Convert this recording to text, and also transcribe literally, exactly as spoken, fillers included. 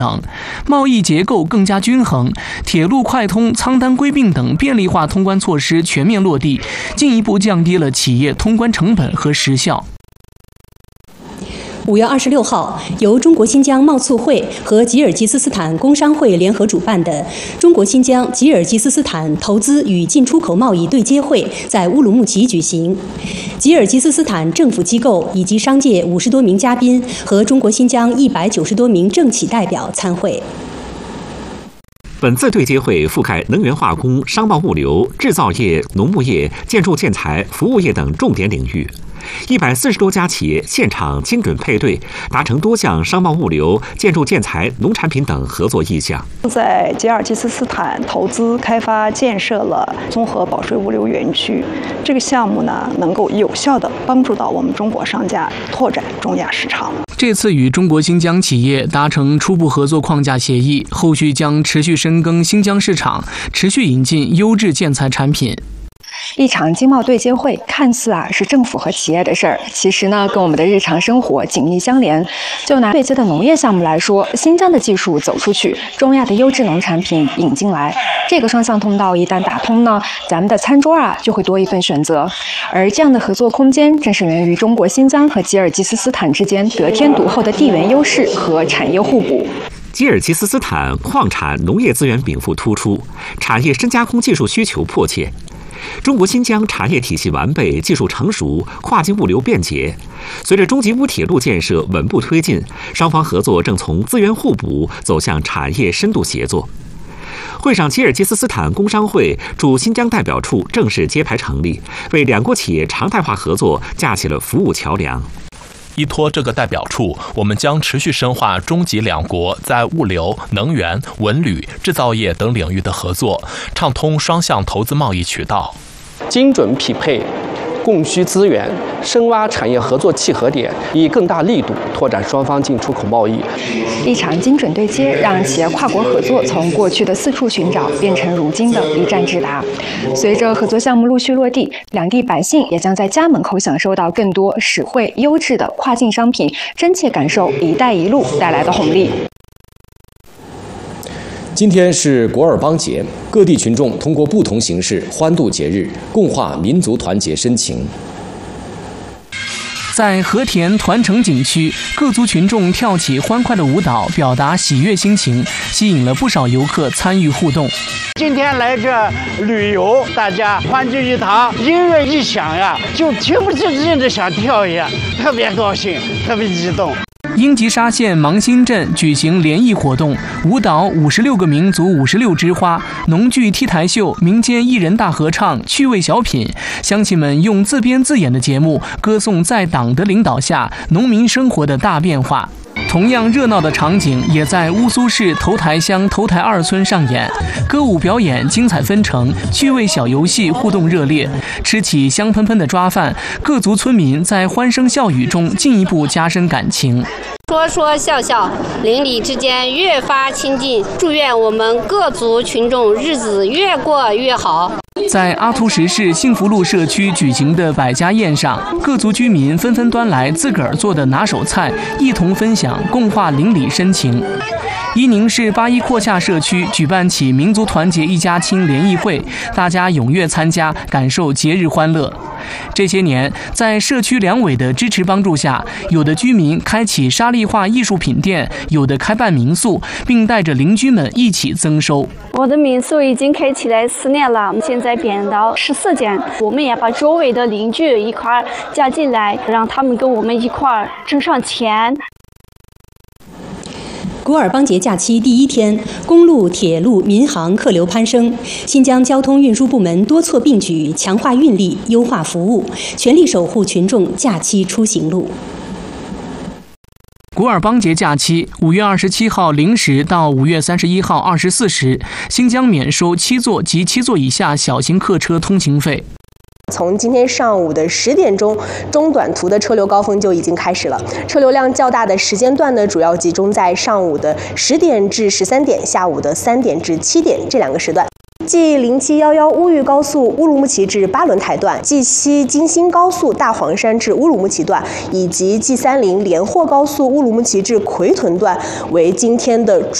等，贸易结构更加均衡，铁路快通、仓单归并等便利化通关措施全面落地，进一步降低了企业通关成本和时效。 五月二十六号，由中国新疆贸促会和吉尔吉斯斯坦工商会联合主办的中国新疆吉尔吉斯斯坦投资与进出口贸易对接会在乌鲁木齐举行。吉尔吉斯斯坦政府机构以及商界五十多名嘉宾和中国新疆一百九十多名政企代表参会。 本次对接会覆盖能源化工、商贸物流、制造业、农牧业、建筑建材、服务业等重点领域。一百四十多家企业现场精准配对，达成多项商贸物流、建筑建材、农产品等合作意向。 在吉尔吉斯斯坦投资开发建设了综合保税物流园区，这个项目呢，能够有效地帮助到我们中国商家拓展中亚市场。 这次与中国新疆企业达成初步合作框架协议，后续将持续深耕新疆市场，持续引进优质建材产品。 一场经贸对接会看似啊是政府和企业的事儿，其实呢跟我们的日常生活紧密相连。就拿对接的农业项目来说，新疆的技术走出去，中亚的优质农产品引进来，这个双向通道一旦打通呢，咱们的餐桌啊就会多一份选择。而这样的合作空间，正是源于中国新疆和吉尔吉斯斯坦之间得天独厚的地缘优势和产业互补。 吉尔吉斯斯坦矿产农业资源禀赋突出，产业深加工技术需求迫切。中国新疆产业体系完备、技术成熟、跨境物流便捷。随着中吉乌铁路建设稳步推进，双方合作正从资源互补走向产业深度协作。会上，吉尔吉斯斯坦工商会驻新疆代表处正式揭牌成立，为两国企业常态化合作架起了服务桥梁。 依托这个代表处，我们将持续深化中吉两国在物流、能源、文旅、制造业等领域的合作，畅通双向投资贸易渠道， 精准匹配供需资源，深挖产业合作契合点，以更大力度拓展双方进出口贸易。 一场精准对接，让企业跨国合作从过去的四处寻找变成如今的一站直达。随着合作项目陆续落地，两地百姓也将在家门口享受到更多实惠、优质的跨境商品，真切感受“一带一路”带来的红利。 今天是果尔邦节，各地群众通过不同形式欢度节日，共话民族团结深情。 在和田团城景区，各族群众跳起欢快的舞蹈，表达喜悦心情，吸引了不少游客参与互动。 今天来这旅游，大家欢聚一堂，音乐一响呀，就情不自禁的想跳一下，特别高兴，特别激动。 英吉沙县芒新镇举行联谊活动，舞蹈五十六个民族五十六枝花，农剧 T 台秀，民间艺人大合唱，趣味小品，乡亲们用自编自演的节目歌颂在党的领导下农民生活的大变化。同样热闹的场景也在乌苏市头台乡头台二村上演，歌舞表演精彩纷呈，趣味小游戏互动热烈。吃起香喷喷的抓饭，各族村民在欢声笑语中进一步加深感情。 说说笑笑，邻里之间越发亲近，祝愿我们各族群众日子越过越好。 在阿图什市幸福路社区举行的百家宴上，各族居民纷纷端来自个儿做的拿手菜，一同分享，共话邻里深情。伊宁市八一廓下社区举办起民族团结一家亲联谊会，大家踊跃参加，感受节日欢乐。这些年，在社区两委的支持帮助下，有的居民开启沙砾画艺术品店，有的开办民宿，并带着邻居们一起增收。 我的民宿已经开起来四年了，现在变到十四间。我们也把周围的邻居一块加进来，让他们跟我们一块挣上钱。 果尔邦节假期第一天，公路、铁路、民航客流攀升，新疆交通运输部门多措并举，强化运力，优化服务，全力守护群众假期出行路。 果尔邦节假期，五月二十七号零时到五月三十一号二十四时，新疆免收七座及七座以下小型客车通行费。 从今天上午的十点钟，中短途的车流高峰就已经开始了。车流量较大的时间段呢，主要集中在上午的十点至十三点，下午的三点至七点这两个时段。 G 零七一一乌豫高速乌鲁木齐至巴伦台段、G 西京新高速大黄山至乌鲁木齐段，以及 G 三零连霍高速乌鲁木齐至奎屯段为今天的